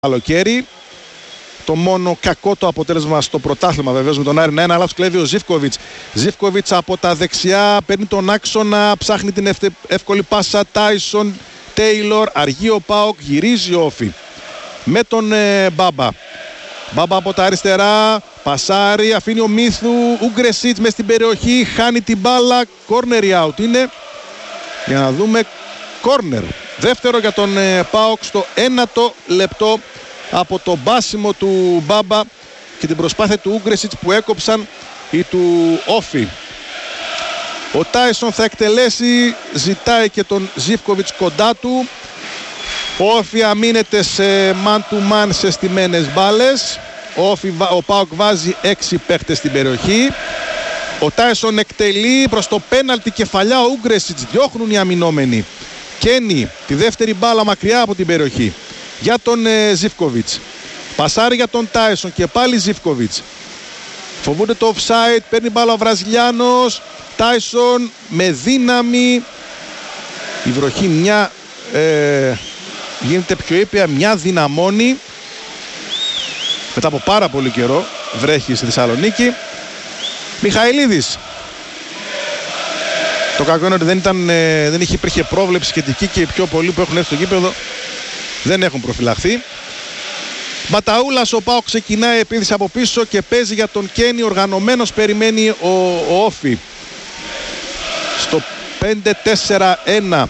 καλοκαίρι. Το μόνο κακό το αποτέλεσμα στο πρωτάθλημα βεβαίως με τον Άρη να είναι, αλλά κλέβει ο Ζίβκοβιτς. Ζίβκοβιτς από τα δεξιά παίρνει τον άξονα, ψάχνει την εύκολη πάσα. Τάισον, Τέιλορ, αργεί ο ΠΑΟΚ, γυρίζει ο Όφη με τον Μπάμπα. Μπάμπα από τα αριστερά, πασάρι, αφήνει ο Μίθου, Ούγκρεσιτς μες στην περιοχή, χάνει την μπάλα, κόρνερι out είναι. Για να δούμε, κόρνερ. Δεύτερο για τον ΠΑΟΚ στο 1ο λεπτό από το μπάσιμο του Μπάμπα και την προσπάθεια του Ούγκρεσιτς που έκοψαν ή του Όφη. Ο Τάισον θα εκτελέσει, ζητάει και τον Ζίβκοβιτς κοντά του. Ο Όφη αμήνεται σε man to man σε στημένες μπάλες. Ο ΠΑΟΚ βάζει 6 παίχτες στην περιοχή. Ο Τάισον εκτελεί προς το πέναλτι, κεφαλιά ο Ούγκρεσιτς, διώχνουν οι αμυνόμενοι. Κένι τη δεύτερη μπάλα μακριά από την περιοχή για τον Ζίβκοβιτς. Πασάρι για τον Τάισον και πάλι Ζίβκοβιτς. Φοβούνται το offside, παίρνει μπάλα ο Βραζιλιάνος. Τάισον με δύναμη. Η βροχή γίνεται πιο ήπια, μια δυναμώνει. Μετά από πάρα πολύ καιρό βρέχει στη Θεσσαλονίκη. Μιχαηλίδης. Το κακό είναι ότι δεν υπήρχε πρόβλεψη σχετική και οι πιο πολλοί που έχουν έρθει στο γήπεδο δεν έχουν προφυλαχθεί. Μπαταούλας, ο ΠΑΟΚ ξεκινάει επίθεση από πίσω και παίζει για τον Κένι. Οργανωμένος περιμένει ο Όφη στο 5-4-1.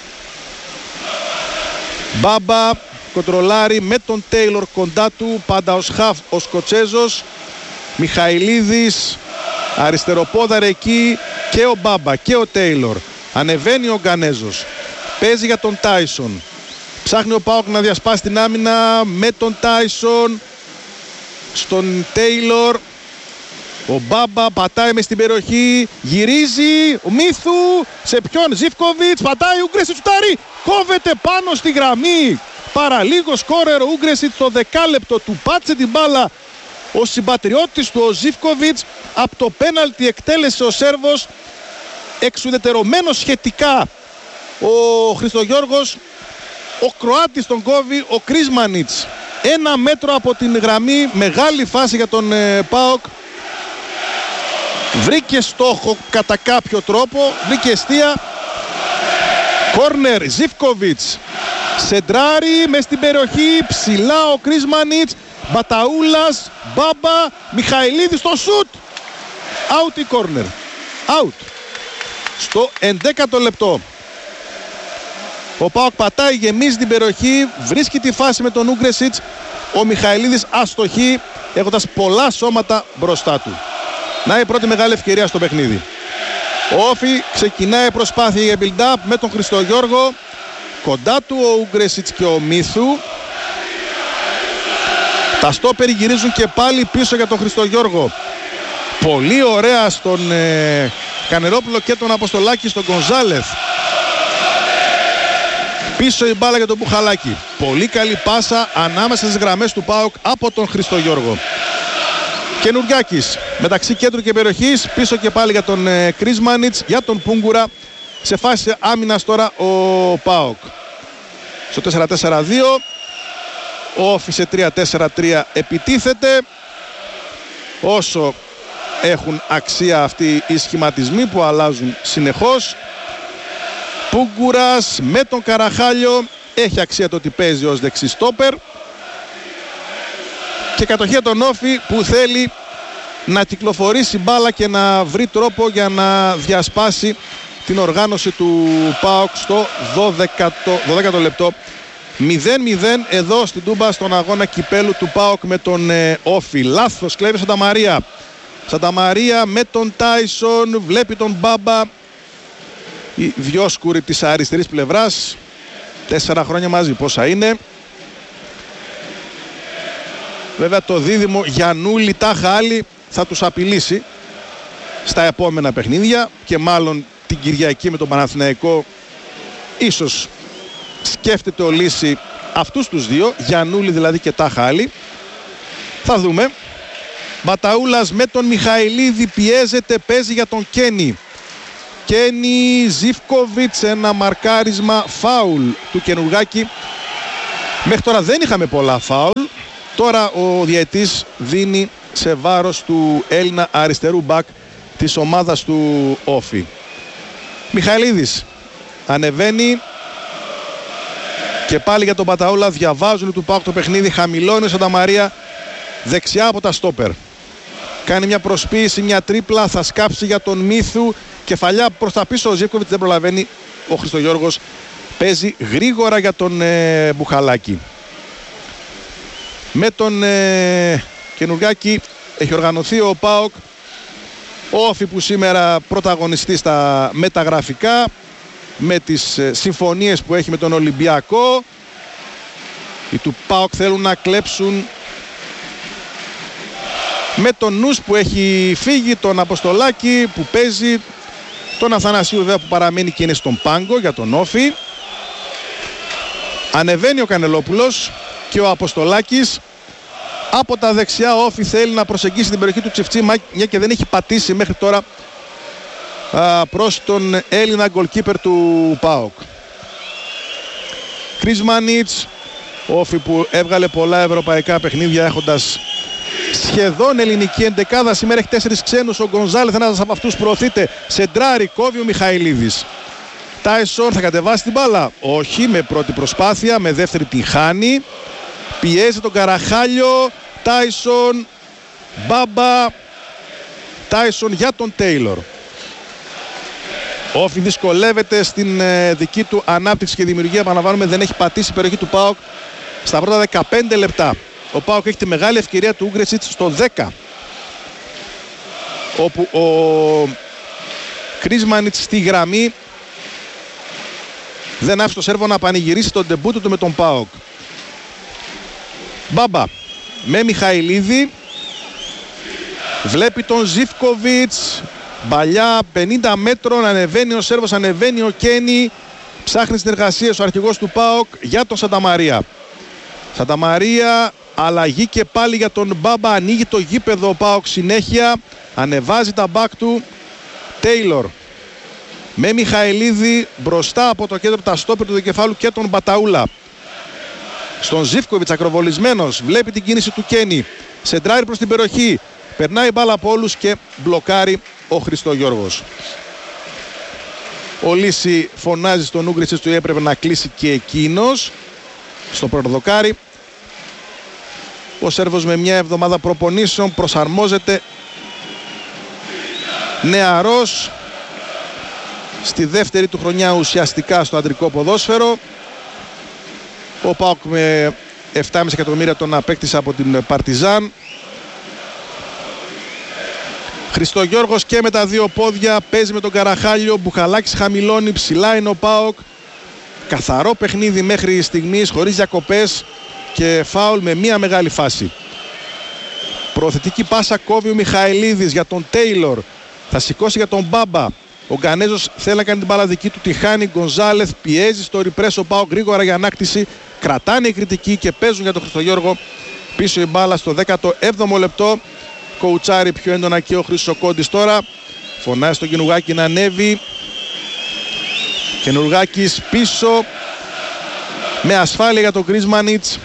Μπάμπα κοντρολάρει με τον Τέιλορ κοντά του, πάντα ως χαφ ο Σκοτσέζος. Μιχαηλίδης, αριστεροπόδαρε εκεί και ο Μπάμπα και ο Τέιλορ. Ανεβαίνει ο Γκανέζος, παίζει για τον Τάισον. Ψάχνει ο ΠΑΟΚ να διασπάσει την άμυνα με τον Τάισον στον Τέιλορ. Ο Μπάμπα πατάει μες στην περιοχή, γυρίζει ο Μίθου, σε ποιον? Ζίβκοβιτς, πατάει, Ούγκρεσιτς σουτάρει, κόβεται πάνω στη γραμμή. Παραλίγο σκόρερ ο Ούγκρεσιτς στο δεκάλεπτο, του πάτσε την μπάλα ο συμπατριώτης του ο Ζίβκοβιτς. Από το πέναλτι εκτέλεσε ο Σέρβος, εξουδετερωμένος σχετικά ο Χριστογιώργος. Ο Κροάτης τον κόβει, ο Κρίσμανιτς. 1 μέτρο από την γραμμή, μεγάλη φάση για τον ΠΑΟΚ. Βρήκε στόχο κατά κάποιο τρόπο, βρήκε εστία. Κόρνερ, Ζίβκοβιτς. Σεντράρι μες στην περιοχή, ψηλά ο Κρίσμανιτς. Μπαταούλας, Μπάμπα, Μιχαηλίδης στο σουτ. Out η κόρνερ. Out. Στο 11ο λεπτό. Ο ΠΑΟΚ πατάει, γεμίζει την περιοχή, βρίσκει τη φάση με τον Ούγκρεσιτς. Ο Μιχαηλίδης αστοχεί, έχοντας πολλά σώματα μπροστά του. Να η πρώτη μεγάλη ευκαιρία στο παιχνίδι. Ο Όφη ξεκινάει προσπάθεια για build-up με τον Χριστογιώργο. Κοντά του ο Ούγκρεσιτς και ο Μίθου. Τα στόπερ γυρίζουν και πάλι πίσω για τον Χριστογιώργο. Πολύ ωραία στον Κανερόπουλο και τον Αποστολάκη στον Γκονζάλεθ. Πίσω η μπάλα για τον Μπουχαλάκη. Πολύ καλή πάσα ανάμεσα στις γραμμές του ΠΑΟΚ από τον Χριστογιώργο. Καινουριάκης μεταξύ κέντρου και περιοχής. Πίσω και πάλι για τον Κρίσμανιτς, για τον Πούγκουρα. Σε φάση άμυνας τώρα ο ΠΑΟΚ. Στο 4-4-2. Ο Όφη σε 3-4-3 επιτίθεται. Όσο έχουν αξία αυτοί οι σχηματισμοί που αλλάζουν συνεχώς. Πούγκουρας με τον Καραχάλιο. Έχει αξία το ότι παίζει ως δεξί στόπερ. Και κατοχή τον Όφη που θέλει να κυκλοφορήσει μπάλα και να βρει τρόπο για να διασπάσει την οργάνωση του ΠΑΟΚ στο 12ο λεπτό. 0-0 εδώ στην Τούμπα στον αγώνα κυπέλου του ΠΑΟΚ με τον Όφη. Λάθος κλέβει Σανταμαρία. Σανταμαρία με τον Τάισον, βλέπει τον Μπάμπα. Οι δυο σκούροι της αριστερής πλευράς. 4 χρόνια μαζί, πόσα είναι. Βέβαια το δίδυμο Γιαννούλη τάχα άλλη θα τους απειλήσει στα επόμενα παιχνίδια και μάλλον την Κυριακή με τον Παναθηναϊκό. Ίσως σκέφτεται ο Λύση αυτούς τους δύο, Γιαννούλη δηλαδή και τάχα άλλη. Θα δούμε. Μπαταούλας με τον Μιχαηλίδη πιέζεται, παίζει για τον Κένι. Κένι, 'Ζίβκοβιτς, ένα μαρκάρισμα φάουλ του Καινουργάκη. 4 χρόνια μαζί, πόσα είναι. Βέβαια το δίδυμο Γιαννούλη τάχα άλλη θα τους απειλήσει στα επόμενα παιχνίδια και μάλλον την Κυριακή με τον Παναθηναϊκό. Ίσως σκέφτεται ο Λύση αυτούς τους δύο, Γιαννούλη δηλαδή και τάχα άλλη. Θα δούμε. Μπαταούλας με τον Μιχαηλίδη πιέζεται, παίζει για τον Κένι. Κένι, 'Ζίβκοβιτς, ένα μαρκάρισμα φάουλ του Καινουργάκη. Μέχρι τώρα δεν είχαμε πολλά φάουλ. Τώρα ο διαιτής δίνει σε βάρος του Έλληνα αριστερού μπακ της ομάδας του Όφη. Μιχαηλίδης ανεβαίνει και πάλι για τον Μπαταούλα. Διαβάζουν του ΠΑΟΚ το παιχνίδι. Χαμηλώνει ο Σανταμαρία δεξιά από τα στόπερ. Κάνει μια προσποίηση, μια τρίπλα. Θα σκάψει για τον Μίθου. Κεφαλιά προς τα πίσω. Ο Ζίβκοβιτς δεν προλαβαίνει. Ο Χριστογιώργος παίζει γρήγορα για τον Μπουχαλάκη. Με τον Καινουργάκη έχει οργανωθεί ο ΠΑΟΚ. Ο Όφη που σήμερα πρωταγωνιστεί στα μεταγραφικά, με τις συμφωνίες που έχει με τον Ολυμπιακό. Οι του ΠΑΟΚ θέλουν να κλέψουν με τον Νους που έχει φύγει, τον Αποστολάκη που παίζει, τον Αθανασίου βέβαια που παραμένει και είναι στον πάγκο για τον Όφη. Ανεβαίνει ο Κανελόπουλος και ο Αποστολάκης. Από τα δεξιά ο Όφη θέλει να προσεγγίσει την περιοχή του Τσιφτσίμα, μια και δεν έχει πατήσει μέχρι τώρα προς τον Έλληνα γκολκίπερ του ΠΑΟΚ. Κρισμανίτς, ο Όφη που έβγαλε πολλά ευρωπαϊκά παιχνίδια έχοντας σχεδόν ελληνική εντεκάδα. Σήμερα έχει 4 ξένους. Ο Γκονζάλεθ, ένας από αυτούς, προωθείται. Σεντράρι, κόβει ο Μιχαηλίδης. Τάισον θα κατεβάσει την μπάλα. Όχι, με πρώτη προσπάθεια, με δεύτερη την χάνει. Πιέζει τον Καραχάλιο. Τάισον, Μπάμπα. Τάισον για τον Τέιλορ. Όφη δυσκολεύεται στην δική του ανάπτυξη και δημιουργία. Επαναλαμβάνουμε, δεν έχει πατήσει η περιοχή του ΠΑΟΚ στα πρώτα 15 λεπτά. Ο ΠΑΟΚ έχει τη μεγάλη ευκαιρία του Ούγκρεσιτς στο 10, όπου ο Κρίσμανιτς στη γραμμή δεν άφησε το Σέρβο να πανηγυρίσει τον ντεμπούτο του με τον ΠΑΟΚ. Μπάμπα με Μιχαηλίδη, βλέπει τον Ζίβκοβιτς, μπαλιά 50 μέτρων, ανεβαίνει ο Σέρβος, ανεβαίνει ο Κένι, ψάχνει συνεργασίες ο αρχηγός του ΠΑΟΚ για τον Σανταμαρία. Σανταμαρία, αλλαγή και πάλι για τον Μπάμπα, ανοίγει το γήπεδο ο ΠΑΟΚ συνέχεια, ανεβάζει τα μπακ του. Τέιλορ με Μιχαηλίδη μπροστά από το κέντρο τα στόπερ του δικεφάλου και τον Μπαταούλα. Στον Ζίβκοβιτς ακροβολισμένος, βλέπει την κίνηση του Κένι, σεντράρει προς την περιοχή, περνάει μπάλα από όλους και μπλοκάρει ο Χριστογιώργος. Ο Λύση φωνάζει στον Ούγκρετσιτς του έπρεπε να κλείσει και εκείνος στο πρώτο δοκάρι. Ο Σέρβος με μια εβδομάδα προπονήσεων προσαρμόζεται νεαρός στη δεύτερη του χρονιά ουσιαστικά στο αντρικό ποδόσφαιρο. Ο ΠΑΟΚ με 7,5 εκατομμύρια τον απέκτησε από την Παρτιζάν. Χριστογιώργος και με τα δύο πόδια παίζει με τον Καραχάλιο. Μπουχαλάκης χαμηλώνει, ψηλά είναι ο ΠΑΟΚ. Καθαρό παιχνίδι μέχρι στιγμής, χωρίς διακοπές και φάουλ με μία μεγάλη φάση. Προωθητική πάσα κόβει ο Μιχαηλίδης για τον Τέιλορ. Θα σηκώσει για τον Μπάμπα. Ο Γκανέζος θέλει να κάνει την μπάλα δική του, τη χάνει. Γκονζάλεθ πιέζει στο ριπρέσο, πάω γρήγορα για ανάκτηση. Κρατάνε οι κριτικοί και παίζουν για τον Χριστογιώργο. Πίσω η μπάλα στο 17ο λεπτό. Κοουτσάρει πιο έντονα και ο Χρυσοκόντης τώρα. Φωνάζει στον Καινουργάκη να ανέβει. Καινουργάκης πίσω. Με ασφάλεια για τον Κρίσμανιτς.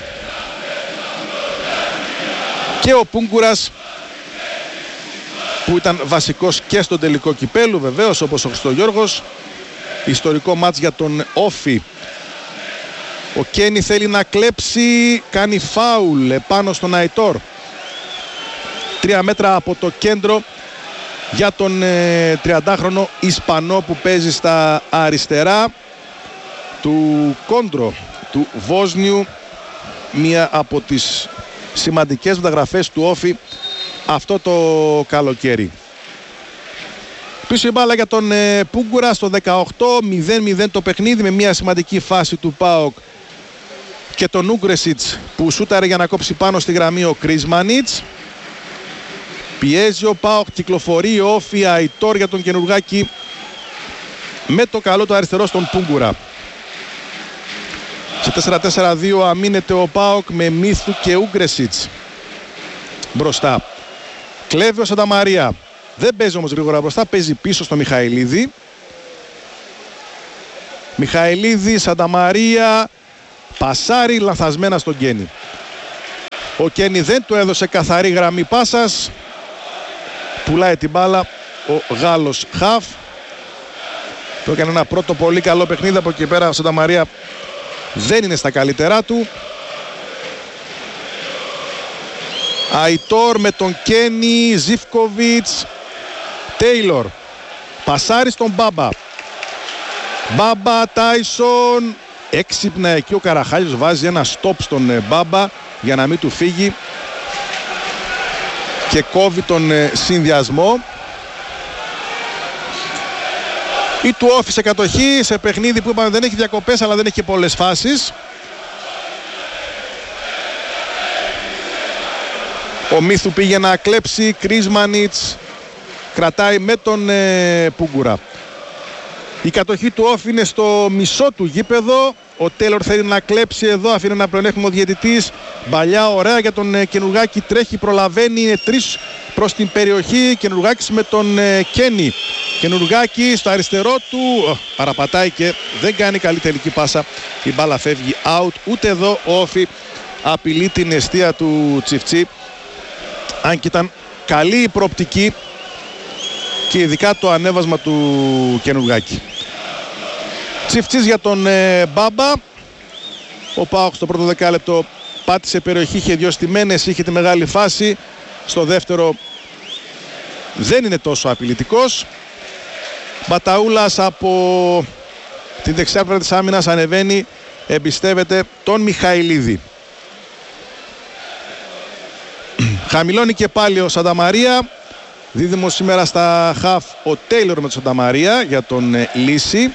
Και ο Πούγκουρας, που ήταν βασικός και στον τελικό κυπέλου βεβαίως όπως ο Χριστογιώργος. Ιστορικό μάτς για τον Όφη. Ο Κένι θέλει να κλέψει, κάνει φάουλ επάνω στον Αϊτόρ. 3 μέτρα από το κέντρο για τον 30χρονο Ισπανό που παίζει στα αριστερά του Κόντρο του Βόσνιου. Μία από τις σημαντικές μεταγραφές του Όφη αυτό το καλοκαίρι. Πίσω η μπάλα για τον Πούγκουρα στο 18, 0-0 το παιχνίδι με μια σημαντική φάση του ΠΑΟΚ και τον Ούγκρεσιτς που σούταρε για να κόψει πάνω στη γραμμή ο Κρίσμανιτς. Πιέζει ο ΠΑΟΚ, κυκλοφορεί ο Όφη, Αϊτόρ για τον Καινουργάκη με το καλό του αριστερό στον Πούγκουρα. Σε 4-4-2 αμήνεται ο ΠΑΟΚ με Μίθου και Ούγκρεσιτς μπροστά. Κλέβει ο Σανταμαρία. Δεν παίζει όμως γρήγορα μπροστά, παίζει πίσω στο Μιχαηλίδη. Μιχαηλίδη, Σανταμαρία. Πασάρι λαθασμένα στον Κένι. Ο Κένι δεν του έδωσε καθαρή γραμμή πάσας. Πουλάει την μπάλα ο Γάλλος χαφ. Το έκανε ένα πρώτο πολύ καλό παιχνίδι. Από εκεί πέρα ο Σανταμαρία δεν είναι στα καλύτερά του. Αϊτόρ με τον Κένι, Ζίβκοβιτς, Τέιλορ. Πασάρι στον Μπάμπα. Μπάμπα, Τάισον. Έξυπνα εκεί ο Καραχάλιος βάζει ένα stop στον Μπάμπα για να μην του φύγει και κόβει τον συνδυασμό. Ή του όφησε κατοχή σε παιχνίδι που είπαμε δεν έχει διακοπές αλλά δεν έχει και πολλές φάσεις. Ο Μίθου πήγε να κλέψει, Κρίσμανιτς κρατάει με τον Πούγκουρα. Η κατοχή του Όφ είναι στο μισό του γήπεδο. Ο Τέιλορ θέλει να κλέψει εδώ, αφήνει ένα πλεονέκτημα ο διαιτητής. Μπαλιά ωραία για τον Κενουργάκη, τρέχει, προλαβαίνει, είναι 3 προς την περιοχή. Κενουργάκης με τον Κένι. Κενουργάκη στο αριστερό του, παραπατάει και δεν κάνει καλή τελική πάσα. Η μπάλα φεύγει out. Ούτε εδώ ο Όφι απειλεί την εστία του Τσιφτσί. Αν και ήταν καλή η προοπτική και ειδικά το ανέβασμα του Κενουργάκη. Τσιφτσής για τον Μπάμπα. Ο ΠΑΟΚ στο πρώτο δεκάλεπτο πάτησε περιοχή, είχε 2 στιμένες, είχε τη μεγάλη φάση. Στο δεύτερο δεν είναι τόσο απειλητικός. Μπαταούλας από την δεξιά πλευρά της άμυνας ανεβαίνει, εμπιστεύεται τον Μιχαηλίδη. Χαμηλώνει και πάλι ο Σανταμαρία. Δίδυμο σήμερα στα χαφ ο Τέιλορ με τον Σανταμαρία για τον Λύση.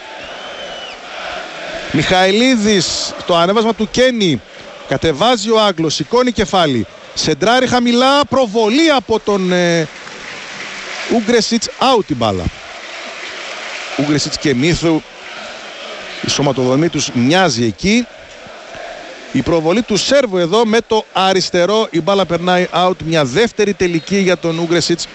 Μιχαηλίδης στο ανέβασμα του Κένι. Κατεβάζει ο Άγγλος, σηκώνει κεφάλι. Σεντράρει χαμηλά, προβολή από τον Ούγκρεσιτς, out η μπάλα. Ούγκρεσιτς και Μίθου, η σωματοδομή τους μοιάζει εκεί. Η προβολή του Σέρβου εδώ με το αριστερό, η μπάλα περνάει out, μια δεύτερη τελική για τον Ούγκρεσιτς.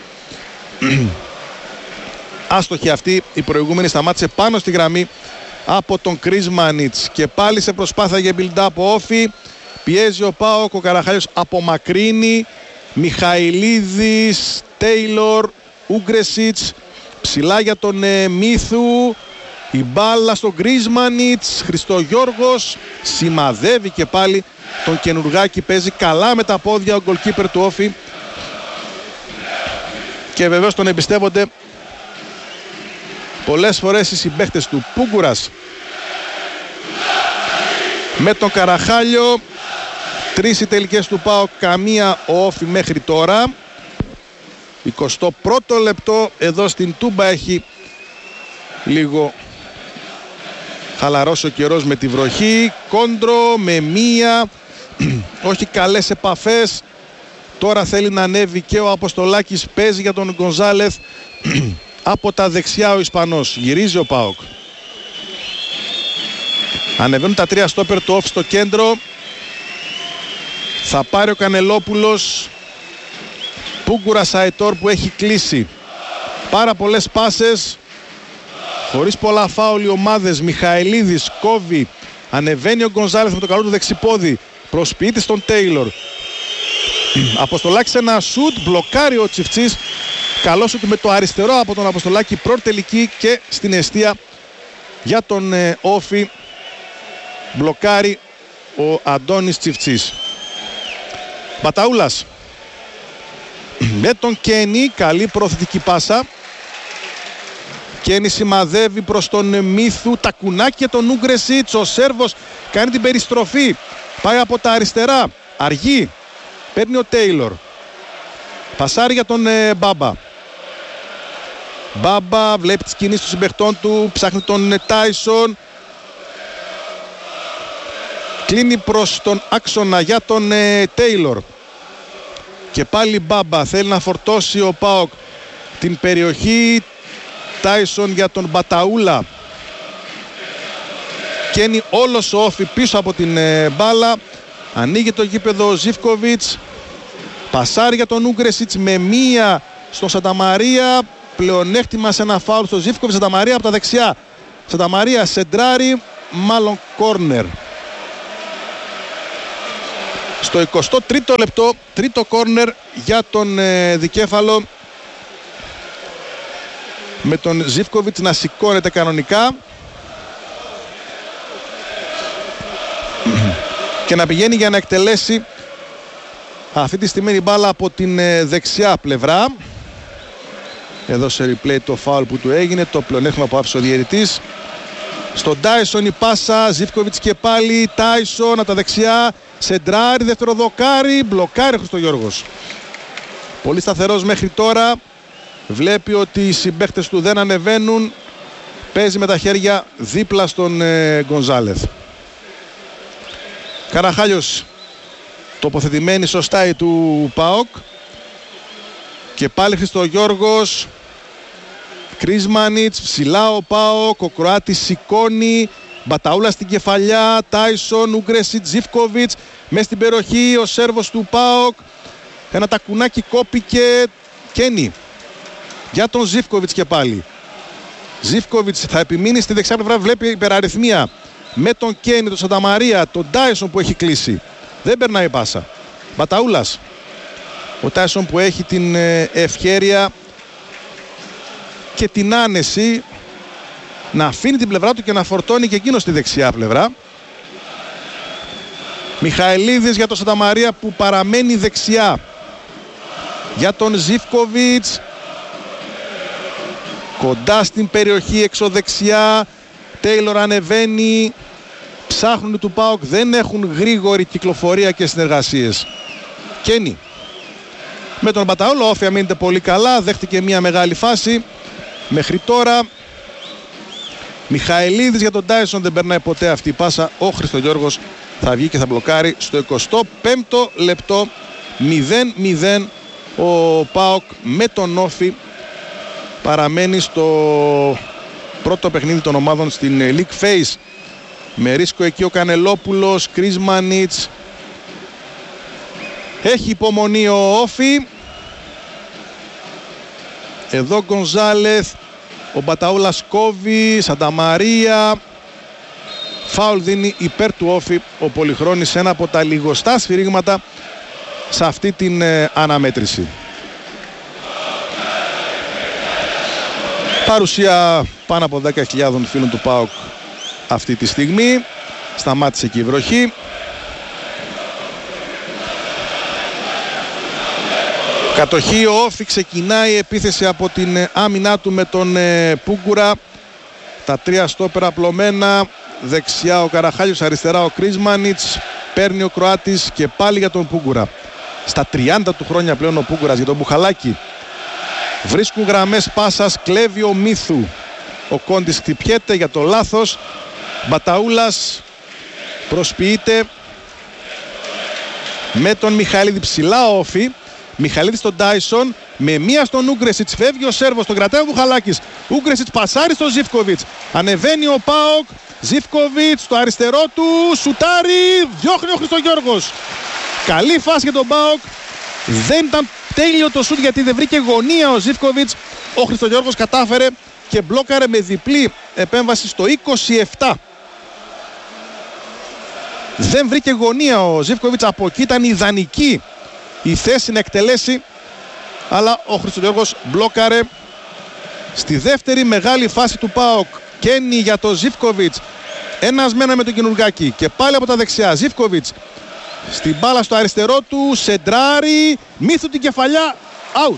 Άστοχη αυτή, η προηγούμενη σταμάτησε πάνω στη γραμμή από τον Κρίσμανιτς και πάλι σε προσπάθεια για build-up ο Όφι. Πιέζει ο ΠΑΟΚ, ο Καραχάλιος απομακρύνει. Μιχαηλίδης, Τέιλορ, Ούγκρεσιτς, ψηλά για τον Μίθου. Η μπάλα στον Κρίσμανιτς, Χριστογιώργος σημαδεύει και πάλι τον Κενουργάκη, παίζει καλά με τα πόδια ο γκολκίπερ του Όφι και βεβαίως τον εμπιστεύονται πολλές φορές οι συμπαίχτες του. Πούγκουρας με τον Καραχάλιο. 3 οι τελικές του ΠΑΟΚ, καμία ο Όφι μέχρι τώρα. 21ο λεπτό, εδώ στην Τούμπα έχει λίγο χαλαρώσει ο καιρός με τη βροχή. Κόντρο με μία, όχι καλές επαφές. Τώρα θέλει να ανέβει και ο Αποστολάκης, παίζει για τον Γκονζάλεθ. Από τα δεξιά ο Ισπανός, γυρίζει ο ΠΑΟΚ. Ανεβαίνουν τα 3 στόπερ του Όφ στο κέντρο. Θα πάρει ο Κανελόπουλος. Πούγκουρας, Αϊτόρ που έχει κλείσει. Πάρα πολλές πάσες. Χωρίς πολλά φάουλ οι ομάδες. Μιχαηλίδης κόβει. Ανεβαίνει ο Γκονζάλεθ με το καλό του δεξιπόδι. Προσποιείται στον Τέιλορ. Αποστολάκης ένα σουτ. Μπλοκάρει ο Τσιφτσής. Καλό σουτ με το αριστερό από τον Αποστολάκη. Πρώτη τελική και στην εστία για τον Όφι. Μπλοκάρει ο Αντώνης Τσιφτσής. Μπαταούλας με τον Κένι, καλή προθετική πάσα. Κένι σημαδεύει προς τον Μίθου, τα κουνάκια τον Ούγκρεσιτς. Ο Σέρβος κάνει την περιστροφή, πάει από τα αριστερά, αργεί, παίρνει ο Τέιλορ. Πασάρει για τον Μπάμπα. Μπάμπα βλέπει τις κινήσεις των συμπαιχτών του, ψάχνει τον Τάισον. Κλείνει προς τον άξονα για τον Τέιλορ. Και πάλι Μπάμπα, θέλει να φορτώσει ο ΠΑΟΚ την περιοχή. Τάισον για τον Μπαταούλα. Καίνει όλος ο Όφι πίσω από την μπάλα. Ανοίγει το γήπεδο ο Ζίβκοβιτς. Πασάρει για τον Ούγκρεσιτς με μία στον Σανταμαρία. Πλεονέκτημα σε ένα φάουλ στο Ζίβκοβιτς. Σανταμαρία από τα δεξιά. Σανταμαρία σεντράρει, μάλλον κόρνερ. Στο 23ο λεπτό, τρίτο κόρνερ για τον δικέφαλο, με τον Ζίβκοβιτς να σηκώνεται κανονικά και να πηγαίνει για να εκτελέσει αυτή τη στιγμή η μπάλα από την δεξιά πλευρά. Εδώ σε replay το φάουλ που του έγινε, το πλεονέκτημα που άφησε ο διαιτητής. Στον Τάισον η πάσα, Ζίβκοβιτς και πάλι, Τάισον από τα δεξιά, σεντράρι, δεύτερο δοκάρι, μπλοκάρι Χριστογιώργος. Πολύ σταθερός μέχρι τώρα, βλέπει ότι οι συμπαίκτες του δεν ανεβαίνουν, παίζει με τα χέρια δίπλα στον Γκονζάλεθ. Καραχάλιος τοποθετημένη σωστά η του ΠΑΟΚ και πάλι Χριστογιώργος, Κρίσμανιτς, ψηλά ο ΠΑΟΚ, ο Κροάτης σηκώνει, Μπαταούλα στην κεφαλιά, Τάισον, Ούγκρεσιτς, Ζίβκοβιτς μέσα στην περιοχή, ο Σέρβος του ΠΑΟΚ, ένα τακουνάκι κόπηκε, Κένι για τον Ζίβκοβιτς και πάλι. Ζίβκοβιτς θα επιμείνει στη δεξιά πλευρά, βλέπει υπεραριθμία με τον Κένι, τον Σανταμαρία, τον Τάισον που έχει κλείσει. Δεν περνάει πάσα. Μπαταούλας. Ο Τάισον που έχει την ευχέρεια και την άνεση να αφήνει την πλευρά του και να φορτώνει και εκείνο στη δεξιά πλευρά. Μιχαηλίδης για τον Σανταμαρία που παραμένει δεξιά. Για τον Ζίβκοβιτς. Κοντά στην περιοχή εξωδεξιά. Τέιλορ ανεβαίνει. Ψάχνουν του ΠΑΟΚ, δεν έχουν γρήγορη κυκλοφορία και συνεργασίες. Κένι. Με τον Μπαταούλο, όφη αμήνεται πολύ καλά, δέχτηκε μια μεγάλη φάση. Μέχρι τώρα Μιχαηλίδης για τον Τάισον, δεν περνάει ποτέ αυτή η πάσα. Ο Χριστογιώργος θα βγει και θα μπλοκάρει στο 25ο λεπτό. 0-0 ο ΠΑΟΚ με τον όφη. Παραμένει στο πρώτο παιχνίδι των ομάδων στην League Phase. Με ρίσκο εκεί ο Κανελόπουλος, Κρίσμανιτς. Έχει υπομονή ο όφη. Εδώ Γκονζάλεθ, ο Μπαταούλας κόβει, Σανταμαρία. Φάουλ δίνει υπέρ του όφη ο Πολυχρόνης, ένα από τα λιγοστά σφυρίγματα σε αυτή την αναμέτρηση. Παρουσία πάνω από 10.000 φίλων του ΠΑΟΚ αυτή τη στιγμή. Σταμάτησε και η βροχή. Κατοχή ο όφη, ξεκινάει η επίθεση από την άμυνά του με τον Πούγκουρα. Τα τρία στόπερα απλωμένα. Δεξιά ο Καραχάλιος, αριστερά ο Κρίσμανιτς. Παίρνει ο Κροάτης και πάλι για τον Πούγκουρα. Στα 30 του χρόνια πλέον ο Πούγκουρας για τον Μπουχαλάκη. Βρίσκουν γραμμές πάσας, κλέβει ο Μίθου. Ο Κόντης χτυπιέται για το λάθος. Μπαταούλας προσποιείται με τον Μιχαηλίδη, ψηλά όφη. Μιχαηλίδη στον Τάισον, με μία στον Ούγκρεσιτς, φεύγει ο Σέρβος, τον κρατάει ο Μπουχαλάκης. Ούγκρεσιτς πασάρει στον Ζίβκοβιτς, ανεβαίνει ο ΠΑΟΚ. Ζίβκοβιτς στο αριστερό του, σουτάρει, διώχνει ο Χριστογιώργος. Καλή φάση για τον ΠΑΟΚ. Δεν ήταν τέλειο το σουτ γιατί δεν βρήκε γωνία ο Ζίβκοβιτς. Ο Χριστογιώργος κατάφερε και μπλόκαρε με διπλή επέμβαση στο 27. Δεν βρήκε γωνία ο Ζίβκοβιτς, από εκεί ήταν ιδανική η θέση να εκτελέσει, αλλά ο Χριστογιώργος μπλόκαρε. Στη δεύτερη μεγάλη φάση του ΠΑΟΚ, Κένι για τον Ζίβκοβιτς, ένας μένα με τον Κινουργάκη και πάλι από τα δεξιά. Ζίβκοβιτς στην μπάλα στο αριστερό του, σεντράρι, Μίθου την κεφαλιά, out.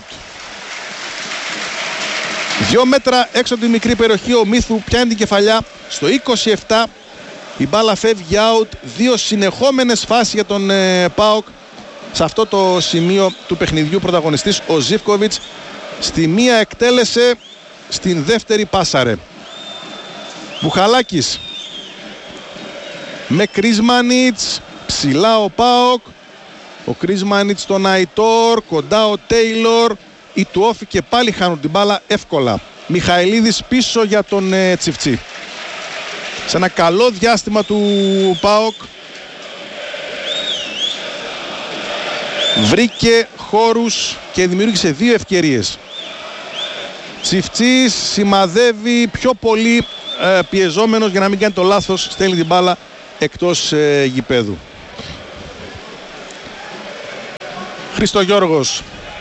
2 μέτρα έξω από τη μικρή περιοχή ο Μίθου πιάνει την κεφαλιά στο 27. Η μπάλα φεύγει out. 2 συνεχόμενες φάσεις για τον ΠΑΟΚ. Σε αυτό το σημείο του παιχνιδιού πρωταγωνιστής ο Ζίβκοβιτς. Στη μία εκτέλεσε, στην δεύτερη πάσαρε. Μπουχαλάκης με Κρίσμανιτς, ψηλά ο ΠΑΟΚ. Ο Κρίσμανιτς στον Αϊτόρ, κοντά ο Τέιλορ. Οι του όφη και πάλι χάνουν την μπάλα εύκολα. Μιχαηλίδης πίσω για τον Τσιφτσί. Σε ένα καλό διάστημα του ΠΑΟΚ βρήκε χώρους και δημιούργησε 2 ευκαιρίες. Τσιφτσής σημαδεύει πιο πολύ πιεζόμενος για να μην κάνει το λάθος, στέλνει την μπάλα εκτός γηπέδου. Χριστογιώργος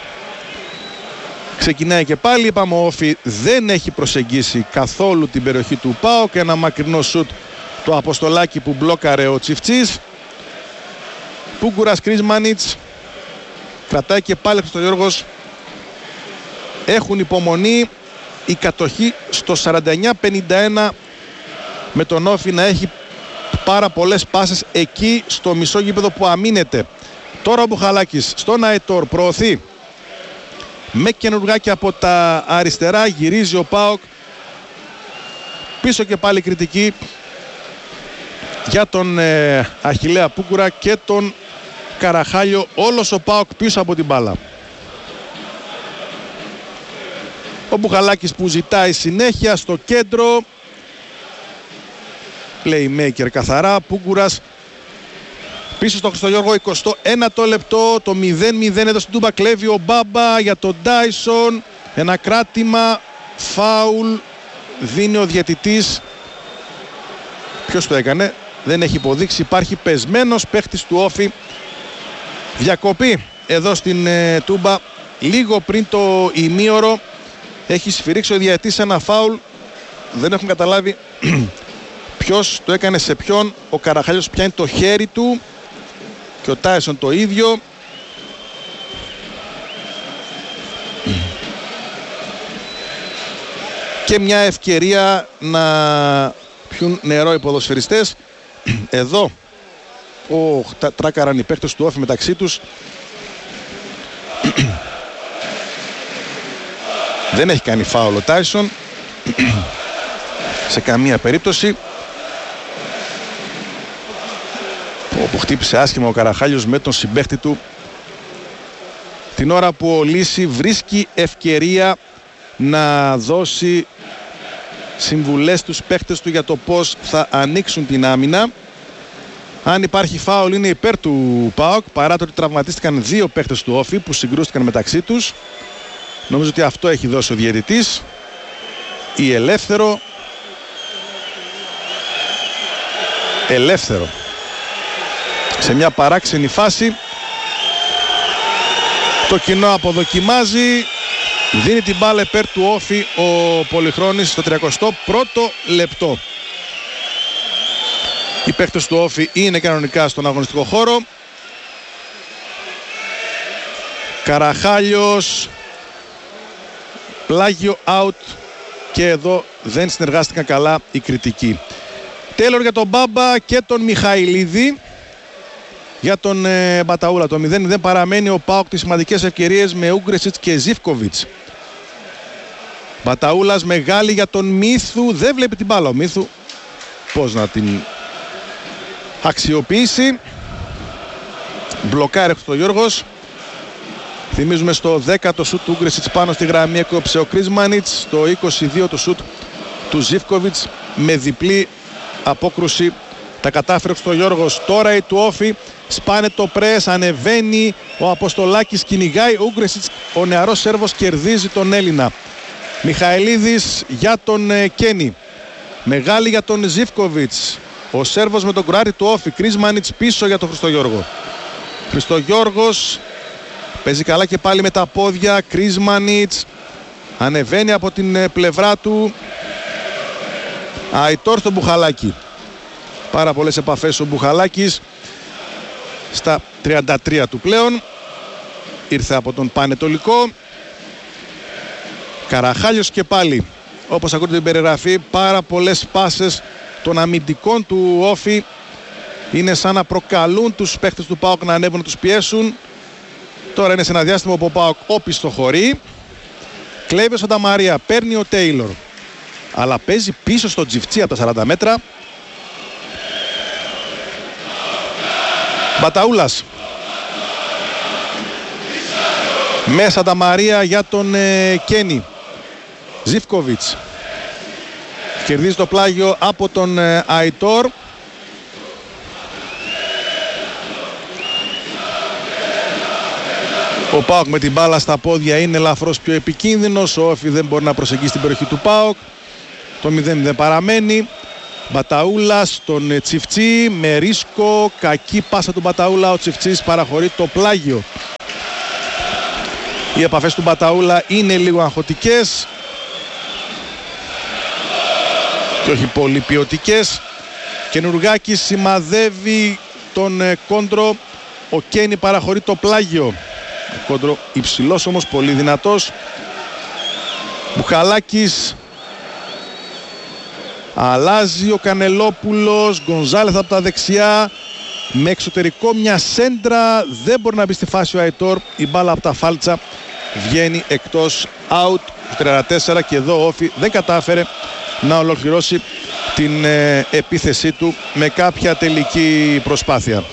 ξεκινάει και πάλι. Είπαμε ο Όφη δεν έχει προσεγγίσει καθόλου την περιοχή του ΠΑΟΚ. Ένα μακρινό σουτ το Αποστολάκι που μπλόκαρε ο Τσιφτσής. Πούγκουρας, Κρίσμανιτς. Κρατάει και πάλι ο Χριστογιώργος. Έχουν υπομονή. Η κατοχή στο 49-51 με τον Όφη να έχει πάρα πολλές πάσες εκεί στο μισό γήπεδο που αμήνεται. Τώρα ο Μπουχαλάκης στον Αϊτόρ προωθεί με καινούργακια από τα αριστερά. Γυρίζει ο ΠΑΟΚ. Πίσω και πάλι κριτική για τον Αχιλλέα Πούγκουρα και τον Καραχάλιο. Όλος ο ΠΑΟΚ πίσω από την μπάλα. Ο Μπουχαλάκης που ζητάει συνέχεια στο κέντρο. Playmaker καθαρά. Πούγκουρας πίσω στο Χριστογιώργο. 21ο λεπτό. Το 0-0 εδώ στην Τούμπα. Κλέβει ο Μπάμπα για τον Ντάισον. Ένα κράτημα. Φάουλ. Δίνει ο διαιτητής. Ποιος το έκανε? Δεν έχει υποδείξει. Υπάρχει πεσμένος παίχτης του Όφη. Διακοπή εδώ στην Τούμπα. Λίγο πριν το ημίωρο. Έχει σφυρίξει ο διαιτητής ένα φάουλ. Δεν έχουν καταλάβει ποιος το έκανε σε ποιον. Ο Καραχάλιος πιάνει το χέρι του και ο Τάισον το ίδιο. Και μια ευκαιρία να πιούν νερό οι ποδοσφαιριστές. Εδώ τράκαραν οι παίκτες του Όφη μεταξύ τους. Δεν έχει κάνει φάουλ ο Τάισον σε καμία περίπτωση. Όπου χτύπησε άσχημα ο Καραχάλιος με τον συμπαίχτη του την ώρα που ο Λύση βρίσκει ευκαιρία να δώσει συμβουλές στους παίχτες του για το πώς θα ανοίξουν την άμυνα. Αν υπάρχει φάουλ είναι υπέρ του ΠΑΟΚ, παρά το ότι τραυματίστηκαν δύο παίχτες του Όφη που συγκρούστηκαν μεταξύ τους. Νομίζω ότι αυτό έχει δώσει ο διαιτητής. Ή ελεύθερο. Ελεύθερο. Σε μια παράξενη φάση. Το κοινό αποδοκιμάζει. Δίνει την μπάλα υπέρ του Όφη ο Πολυχρόνης στο 31ο λεπτό. Οι παίκτες του Όφη είναι κανονικά στον αγωνιστικό χώρο. Καραχάλιος. Πλάγιο out. Και εδώ δεν συνεργάστηκαν καλά οι κριτικοί. Τέιλορ για τον Μπάμπα και τον Μιχαηλίδη. Για τον Μπαταούλα. Το 0-0 παραμένει ο ΠΑΟΚ τις σημαντικές ευκαιρίες με Ούγκρεσιτς και Ζίβκοβιτς. Μπαταούλας μεγάλη για τον Μίθου. Δεν βλέπει την μπάλα ο Μίθου. Πώς να την αξιοποιήσει. Μπλοκάρει ο Γιώργος. Θυμίζουμε στο 10ο σουτ του Ούγκρεσιτς πάνω στη γραμμή έκοψε ο Κρίσμανιτς. Στο 22 το σουτ του Ζίβκοβιτς με διπλή απόκρουση. Τα κατάφερε ο Γιώργος. Τώρα η του Όφη. Σπάνε το πρες, ανεβαίνει ο Αποστολάκης, κυνηγάει ο Ούγκρεσιτς. Ο νεαρός Σέρβος κερδίζει τον Έλληνα. Μιχαηλίδης για τον Κένι. Μεγάλη για τον Ζίβκοβιτς. Ο Σέρβος με τον Κροάτη του Όφη. Κρίσμανιτς πίσω για τον Χριστογιώργο. Χριστογιώργος παίζει καλά και πάλι με τα πόδια. Κρίσμανιτς ανεβαίνει από την πλευρά του. Αϊτόρ στο Μπουχαλάκι. Πάρα πολλές επαφές ο Μπουχαλάκης. Στα 33 του πλέον. Ήρθε από τον Πανετολικό. Καραχάλιος και πάλι. Όπως ακούτε την περιγραφή, πάρα πολλές πάσες των αμυντικών του Όφη. Είναι σαν να προκαλούν τους παίχτες του ΠΑΟΚ να ανέβουν να τους πιέσουν. Τώρα είναι σε ένα διάστημα που ο ΠΑΟΚ όπιστοχωρεί. Κλέβει ο Σανταμαρία, παίρνει ο Τέιλορ. Αλλά παίζει πίσω στο Τζιφτσί από τα 40 μέτρα. Μπαταούλας. Μέσα τα Μαρία για τον Κένι. Ζίβκοβιτς. Κερδίζει το πλάγιο από τον Αϊτόρ. Ο ΠΑΟΚ με την μπάλα στα πόδια είναι ελαφρώς πιο επικίνδυνος. Ο Όφη δεν μπορεί να προσεγγίσει την περιοχή του ΠΑΟΚ. Το 0-0 παραμένει. Μπαταούλα στον Τσιφτσί με ρίσκο. Κακή πάσα του Μπαταούλα. Ο Τσιφτσής παραχωρεί το πλάγιο. Οι επαφές του Μπαταούλα είναι λίγο αγχωτικές και όχι πολύ ποιοτικές. Κενουργάκης σημαδεύει τον Κόντρο. Ο Κένι παραχωρεί το πλάγιο. Ο Κόντρο υψηλός όμως, πολύ δυνατός. Μπουχαλάκης. Αλλάζει ο Κανελόπουλος. Γκονζάλεθ από τα δεξιά. Με εξωτερικό μια σέντρα. Δεν μπορεί να μπει στη φάση ο Αϊτόρ. Η μπάλα από τα φάλτσα βγαίνει εκτός, out, 34, και εδώ ο Όφι δεν κατάφερε να ολοκληρώσει την επίθεσή του με κάποια τελική προσπάθεια.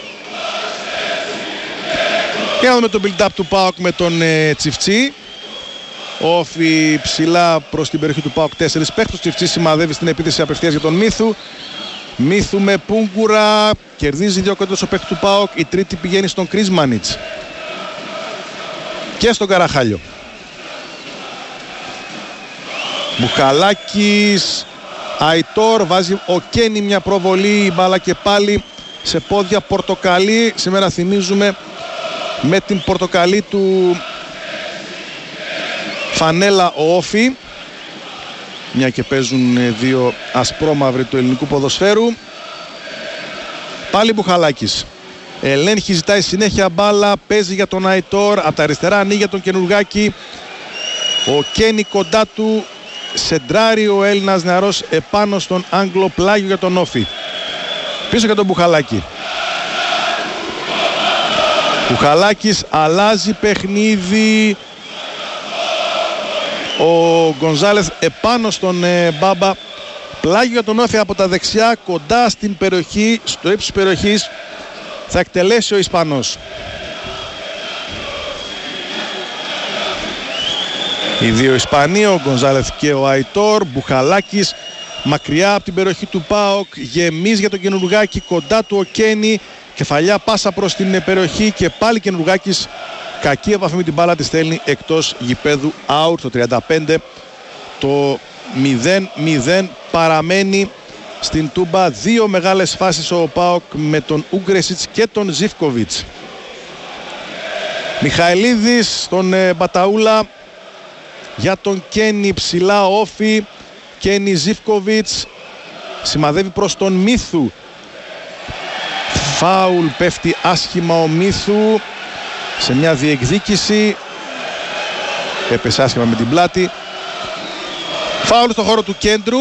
Και να δούμε το build-up του ΠΑΟΚ με τον Τσιφτσί. Ο Όφι ψηλά προς την περιοχή του ΠΑΟΚ, 4 παίχτες. Ο Τσιφτσί σημαδεύει στην επίθεση απευθείας για τον Μίθου. Μίθου με Πούγκουρα, κερδίζει 2 κόντρες ο παίκτης του ΠΑΟΚ. Η τρίτη πηγαίνει στον Κρίσμανιτς και στον Καραχάλιο. Μπουχαλάκης, Αϊτόρ, βάζει ο Κένι μια προβολή, η μπάλα και πάλι σε πόδια πορτοκαλί. Σήμερα θυμίζουμε με την πορτοκαλί του φανέλα ο Όφι, μια και παίζουν δύο ασπρόμαυροι του ελληνικού ποδοσφαίρου. Πάλι Μπουχαλάκης ελέγχει, ζητάει συνέχεια μπάλα, παίζει για τον Αϊτόρ, από τα αριστερά ανοίγει για τον Κενουργάκη. Ο Κένι κοντά του, σεντράρει ο Έλληνας νεαρός επάνω στον Άγγλο, πλάγιο για τον Όφι. Πίσω για τον Μπουχαλάκη. Μπουχαλάκης αλλάζει παιχνίδι. Ο Γκονζάλεθ επάνω στον Μπάμπα, πλάγιο για τον Όφι από τα δεξιά, κοντά στην περιοχή, στο ύψος της περιοχής θα εκτελέσει ο Ισπανός. Οι δύο Ισπανοί, ο Γκονζάλεθ και ο Αϊτόρ. Μπουχαλάκης μακριά από την περιοχή του ΠΑΟΚ, γεμίζει για τον Κενουργάκη, κοντά του ο Κένι, κεφαλιά πάσα προς την περιοχή και πάλι Κενουργάκης, κακή επαφή με την μπάλα, τη στέλνει εκτός γηπέδου, out το 35. Το 0-0 παραμένει στην Τούμπα. Δύο μεγάλες φάσεις ο ΠΑΟΚ με τον Ούγκρεσιτς και τον Ζίβκοβιτς. Μιχαηλίδης στον Μπαταούλα, για τον Κένι ψηλά Όφι. Κένι, Ζίβκοβιτς, σημαδεύει προς τον Μίθου. Φάουλ, πέφτει άσχημα ο Μίθου σε μια διεκδίκηση, έπεσε άσχημα με την πλάτη. Φάουλ στο χώρο του κέντρου.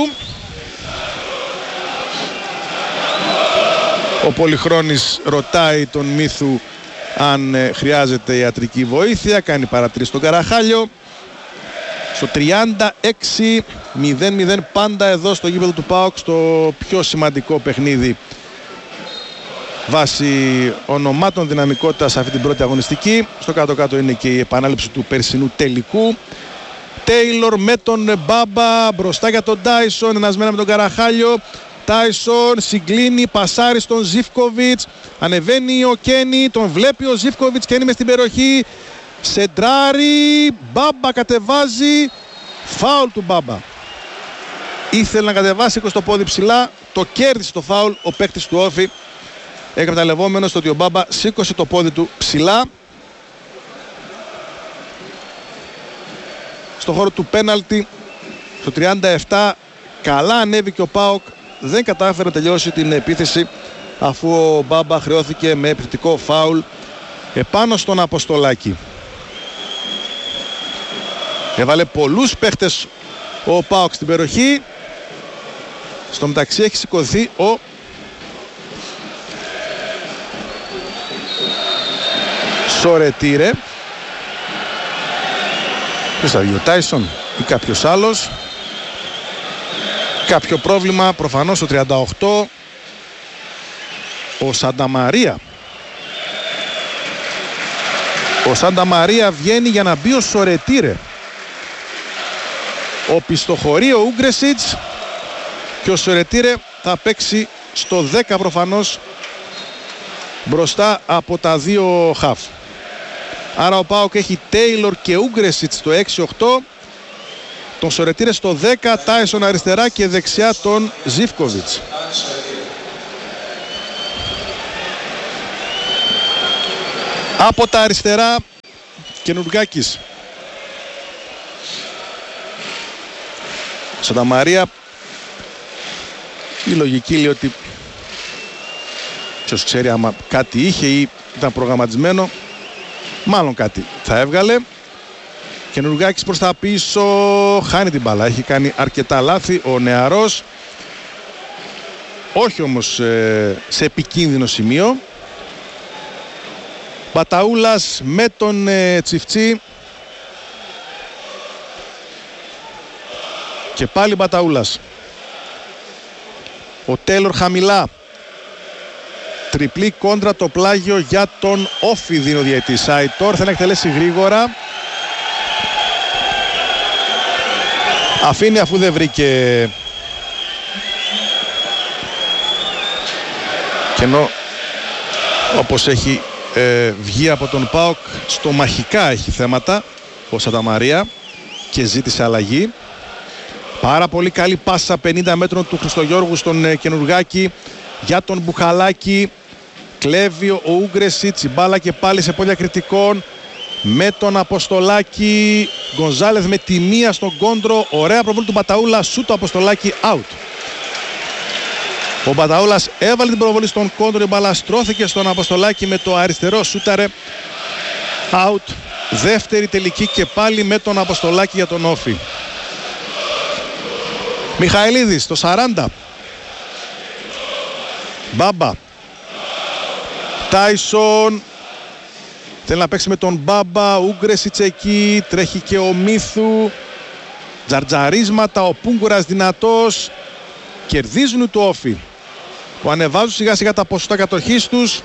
Ο Πολυχρόνης ρωτάει τον Μίθου αν χρειάζεται ιατρική βοήθεια, κάνει παρατήρηση στον Καραχάλιο. Στο 36, 0-0 πάντα εδώ στο γήπεδο του ΠΑΟΚ, στο πιο σημαντικό παιχνίδι βάσει ονομάτων δυναμικότητας αυτή την πρώτη αγωνιστική. Στο κάτω-κάτω είναι και η επανάληψη του περσινού τελικού. Τέιλορ με τον Μπάμπα, μπροστά για τον Τάισον, ενασμένα με τον Καραχάλιο. Τάισον συγκλίνει, πασάρει στον Ζίβκοβιτς, ανεβαίνει ο Κένι, τον βλέπει ο Ζίβκοβιτς, Κένι μες στην περιοχή, σεντράρει, Μπάμπα κατεβάζει, φάουλ του Μπάμπα. Ήθελε να κατεβάσει το πόδι ψηλά, το κέρδισε το φάουλ ο παίκτης του Όφι, εκμεταλλευόμενος το ότι ο Μπάμπα σήκωσε το πόδι του ψηλά. Στο χώρο του πέναλτι, στο 37, καλά ανέβηκε ο ΠΑΟΚ, δεν κατάφερε να τελειώσει την επίθεση αφού ο Μπάμπα χρεώθηκε με επιθετικό φάουλ επάνω στον Αποστολάκη. Έβαλε πολλούς παίχτες ο ΠΑΟΚ στην περιοχή. Στο μεταξύ έχει σηκωθεί ο Σορετήρε. Ποιος θα βγει, ο Τάισον ή κάποιος άλλος? Κάποιο πρόβλημα προφανώς στο 38. Ο Σανταμαρία. Ο Σανταμαρία βγαίνει για να μπει ο Σορετήρε. Ο πιστοχωρεί ο Ούγκρεσιτς και ο Σορετήρε θα παίξει στο 10 προφανώς μπροστά από τα δύο χαφ. Άρα ο ΠΑΟΚ έχει Τέιλορ και Ούγκρεσιτς στο 6-8, τον Σορετήρε στο 10, Τάισον αριστερά και δεξιά τον Ζίβκοβιτς. Από τα αριστερά Κενουργάκης Σανταμαρία, η λογική λέει ότι ποιος ξέρει άμα κάτι είχε ή ήταν προγραμματισμένο, μάλλον κάτι θα έβγαλε. Καινουργάκης προς τα πίσω, χάνει την μπάλα, έχει κάνει αρκετά λάθη ο νεαρός, όχι όμως σε επικίνδυνο σημείο. Μπαταούλας με τον Τσιφτσί και πάλι Μπαταούλας. Ο Τέιλορ χαμηλά, τριπλή κόντρα το πλάγιο για τον Όφη, δίνει ο διαιτής. Αϊτόρ θα εκτελέσει γρήγορα, αφήνει αφού δεν βρήκε και ενώ όπως έχει βγει από τον ΠΑΟΚ στο μαχικά έχει θέματα ο Σανταμαρία και ζήτησε αλλαγή. Πάρα πολύ καλή πάσα 50 μέτρων του Χριστογιώργου στον Καινουργάκη για τον Μπουχαλάκη. Κλέβει ο Ούγκρεσιτς, η μπάλα και πάλι σε πόδια κριτικών με τον Αποστολάκη. Γκονζάλεθ με τη μία στον κόντρο, ωραία προβολή του Μπαταούλα, σου το Αποστολάκη, out. Ο Μπαταούλας έβαλε την προβολή στον κόντρο, η μπάλα στρώθηκε στον Αποστολάκη με το αριστερό, σούταρε, out. Δεύτερη τελική και πάλι με τον Αποστολάκη για τον Όφη. Μιχαηλίδης το 40. Μπάμπα. Τάισον. Θέλει να παίξει με τον Μπάμπα. Ούγκρεσιτς εκεί. Τρέχει και ο Μίθου. Τζαρτζαρίσματα. Ο Πούγκουρας δυνατός. Κερδίζουν του Όφη, που ανεβάζουν σιγά σιγά τα ποσοστά κατοχής τους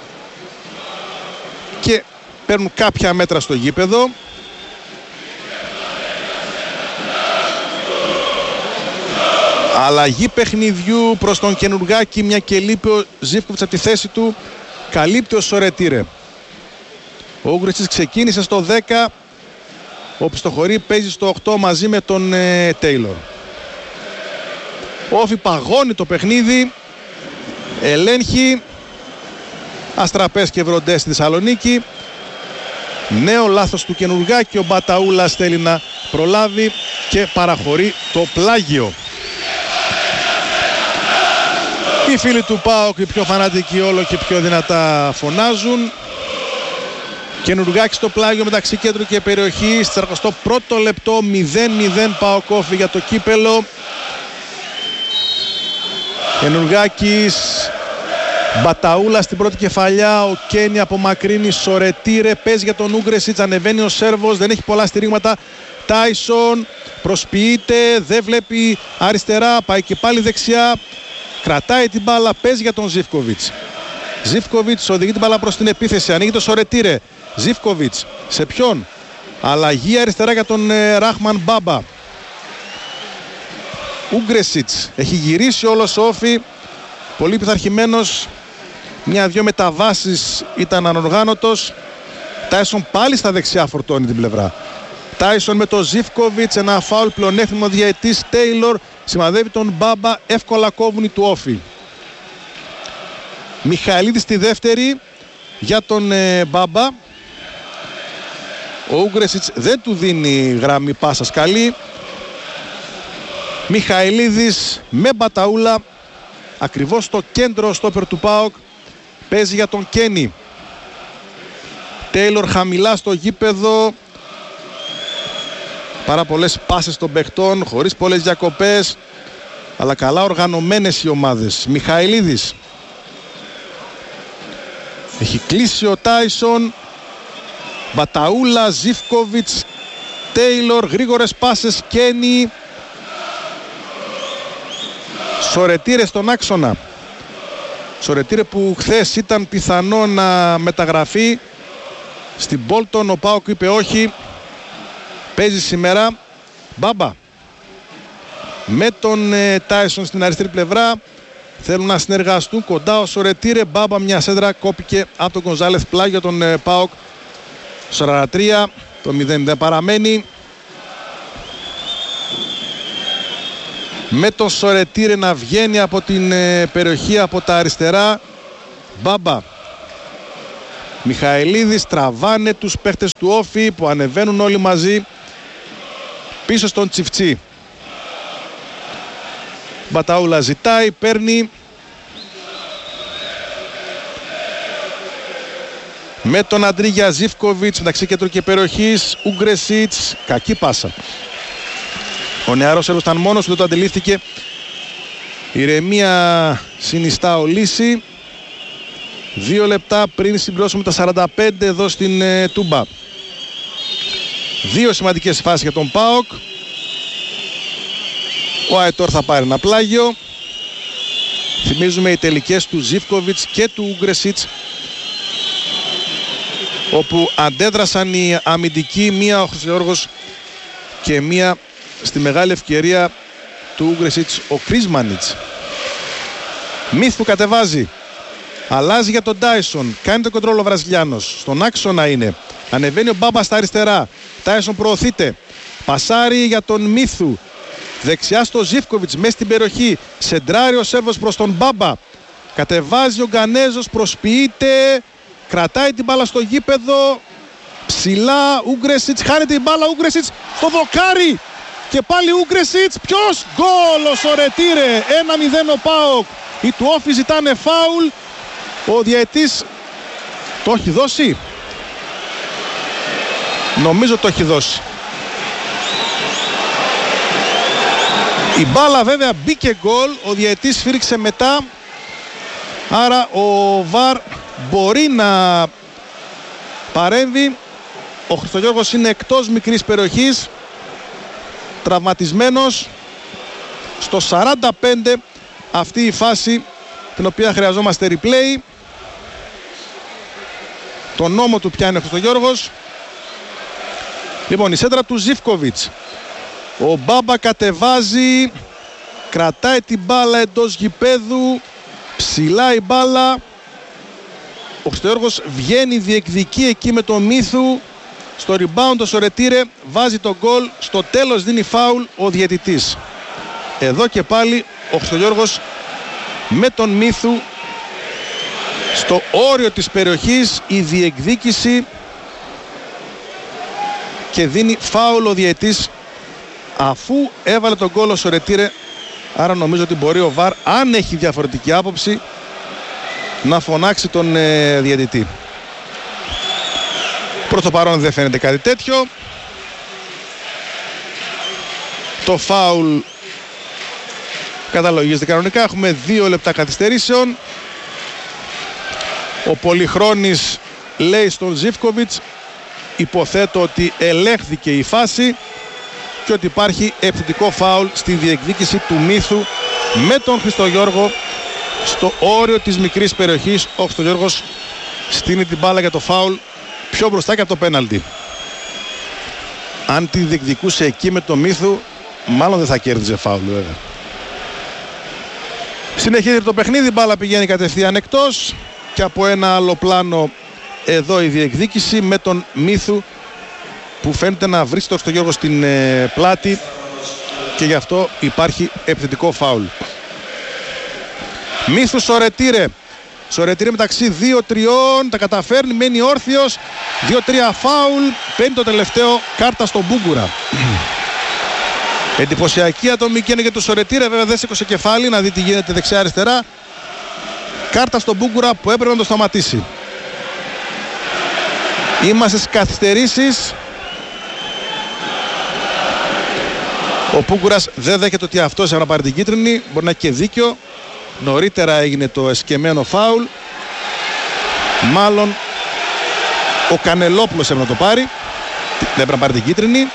και παίρνουν κάποια μέτρα στο γήπεδο. Αλλαγή παιχνιδιού προς τον Καινουργάκη, μια και λείπει ο Ζίβκοβιτς από τη θέση του, καλύπτει ο Σορετήρε. Ο Ούγκρεσιτς ξεκίνησε στο 10, ο Πιστοχωρή παίζει στο 8 μαζί με τον Τέιλορ. Ο Όφη παγώνει το παιχνίδι, ελέγχει, αστραπές και βροντές στη Θεσσαλονίκη. Νέο λάθος του Καινουργάκη, ο Μπαταούλας θέλει να προλάβει και παραχωρεί το πλάγιο. Οι φίλοι του ΠΑΟΚ, οι πιο φανατικοί, όλο και πιο δυνατά φωνάζουν. Καινουργάκη στο πλάγιο μεταξύ κέντρου και περιοχής, 41ο λεπτό, 0-0 ΠΑΟΚ Όφη για το κύπελο. Καινουργάκης, Μπαταούλα στην πρώτη κεφαλιά, ο Κένι απομακρύνει, Σορετήρε, παίζει για τον Ούγκρεσιτς, ανεβαίνει ο Σέρβος, δεν έχει πολλά στηρίγματα. Τάισον προσποιείται, δεν βλέπει αριστερά, πάει και πάλι δεξιά, κρατάει την μπάλα, παίζει για τον Ζίβκοβιτς. Ζίβκοβιτς οδηγεί την μπάλα προς την επίθεση, ανοίγει το Σορετήρε. Ζίβκοβιτς, σε ποιον? Αλλαγή αριστερά για τον Ράχμαν Μπάμπα. Ούγκρεσιτς έχει γυρίσει όλος ο Όφη, πολύ πειθαρχημένος, μια-δυο μεταβάσεις ήταν ανοργάνωτος. Τάισον πάλι στα δεξιά φορτώνει την πλευρά. Τάισον με τον Ζίβκοβιτς, ένα φάουλ, πλεονέκτημα διαιτής. Τέιλορ σημαδεύει τον Μπάμπα, εύκολα κόβουν του Όφη. Μιχαηλίδης στη δεύτερη για τον Μπάμπα. Ο Ούγκρεσιτς δεν του δίνει γραμμή πάσας καλή. Μιχαηλίδης με Μπαταούλα, ακριβώς στο κέντρο στόπερ του ΠΑΟΚ, παίζει για τον Κένι. Τέιλορ χαμηλά στο γήπεδο, πάρα πολλές πάσες των παιχτών, χωρίς πολλές διακοπές, αλλά καλά οργανωμένες οι ομάδες. Μιχαηλίδης, έχει κλείσει ο Τάισον. Μπαταούλα, Ζίβκοβιτς, Τέιλορ, γρήγορες πάσες, Κένι. Σορετήρε στον άξονα. Σορετήρε που χθες ήταν πιθανό να μεταγραφεί στην Bolton, ο ΠΑΟΚ είπε όχι, παίζει σήμερα. Μπάμπα με τον Τάισον στην αριστερή πλευρά, θέλουν να συνεργαστούν κοντά ο Σορετήρε. Μπάμπα, μια σέντρα κόπηκε από τον Γκονζάλεθ, πλάγιο τον ΠΑΟΚ. 43, το 0-0 παραμένει. Με τον Σορετήρε να βγαίνει από την περιοχή από τα αριστερά. Μπάμπα, Μιχαηλίδης, τραβάνε τους παίχτες του Όφη που ανεβαίνουν όλοι μαζί πίσω στον Τσιφτσί. Μπαταούλα ζητάει, παίρνει. Με τον Αντρίγια Ζίβκοβιτς μεταξύ κέντρου και περιοχής. Ούγκρεσιτς, κακή πάσα. Ο νεαρός Σέρβος ήταν μόνος, δεν το αντιλήφθηκε. Ηρεμία συνιστά ο Λύση. 2 λεπτά πριν συμπληρώσουμε τα 45 εδώ στην Τούμπα. 2 σημαντικές φάσεις για τον ΠΑΟΚ. Ο Αϊτόρ θα πάρει ένα πλάγιο. Θυμίζουμε οι τελικές του Ζίβκοβιτς και του Ούγκρεσιτς, όπου αντέδρασαν οι αμυντικοί, μία ο Χρυσογιώργος και μία στη μεγάλη ευκαιρία του Ούγκρεσιτς ο Κρίσμανιτς. Μύθου κατεβάζει, αλλάζει για τον Τάισον, κάνει το κοντρόλ ο Βραζιλιάνος, στον άξονα είναι, ανεβαίνει ο Μπάμπα στα αριστερά, Τάισον προωθείται, πασάρει για τον Μύθου, δεξιά στο Ζίβκοβιτς, μέσα στην περιοχή, σεντράρει ο Σέρβος προς τον Μπάμπα, κατεβάζει ο Γκανέζος, προσποιείται, κρατάει την μπάλα στο γήπεδο, ψηλά Ούγκρεσιτς, χάνει την μπάλα Ούγκρεσιτς στο δοκάρι και πάλι Ούγκρεσιτς, ποιος? Γκολ ο Σορετήρε, 1-0 ο ΠΑΟΚ. Οι του Όφη ζητάνε φάουλ, ο διαιτής το έχει δώσει, νομίζω το έχει δώσει. Η μπάλα βέβαια μπήκε γκολ, ο διαιτής σφύριξε μετά, άρα ο ΒΑΡ μπορεί να παρέμβει. Ο Χριστογιώργος είναι εκτός μικρής περιοχής, τραυματισμένος. Στο 45 αυτή η φάση την οποία χρειαζόμαστε replay. Το νόμο του πιάνει ο Χριστογιώργος. Λοιπόν, η σέντρα του Ζίβκοβιτς. Ο Μπάμπα κατεβάζει, κρατάει την μπάλα εντός γηπέδου, ψηλά η μπάλα. Ο Χριστογιώργος βγαίνει, διεκδικεί εκεί με το Μύθου. Στο rebound ο Σορετήρε βάζει το γκολ. Στο τέλος δίνει φάουλ ο διαιτητής. Εδώ και πάλι ο Χριστογιώργος με τον Μύθου στο όριο της περιοχής, η διεκδίκηση, και δίνει φάουλ ο διαιτητής αφού έβαλε τον γκολ ο Σορετήρε. Άρα νομίζω ότι μπορεί ο ΒΑΡ, αν έχει διαφορετική άποψη, να φωνάξει τον διαιτητή. Προς το παρόν δεν φαίνεται κάτι τέτοιο. Το φάουλ καταλογίζεται κανονικά. Έχουμε 2 λεπτά καθυστερήσεων. Ο Πολυχρόνης λέει στον Ζίβκοβιτς, υποθέτω ότι ελέγχθηκε η φάση και ότι υπάρχει επιθετικό φάουλ στη διεκδίκηση του Μύθου με τον Χριστογιώργο στο όριο της μικρής περιοχής. Ο Χριστογιώργος στείνει την μπάλα για το φάουλ πιο μπροστά και από το πέναλτι. Αν τη διεκδικούσε εκεί με το Μύθου, μάλλον δεν θα κέρδιζε φάουλ βέβαια. Συνεχίζεται το παιχνίδι, η μπάλα πηγαίνει κατευθείαν εκτός και από ένα άλλο πλάνο εδώ η διεκδίκηση με τον Μύθου που φαίνεται να βρίσκει τον Χριστογιώργο στην πλάτη και γι' αυτό υπάρχει επιθετικό φάουλ. Μύθου Σορετήρε. Σορετήρε μεταξύ 2-3, τα καταφέρνει, μένει όρθιος. 2-3 φάουλ, παίρνει το τελευταίο κάρτα στον Μπούγκουρα. Εντυπωσιακή ατομική είναι για το Σορετήρε, βέβαια δεν σήκωσε κεφάλι να δει τι γίνεται δεξιά-αριστερά. Κάρτα στον Μπούγκουρα που έπρεπε να το σταματήσει. Είμαστε στις καθυστερήσεις. Ο Πούγκουρας δεν δέχεται ότι αυτός έπρεπε να πάρει την κίτρινη, μπορεί να έχει και δίκιο. Νωρίτερα έγινε το εσκεμμένο φάουλ. Μάλλον ο Κανελόπουλος έπρεπε να το πάρει. Δεν έπρεπε να πάρει την κίτρινη.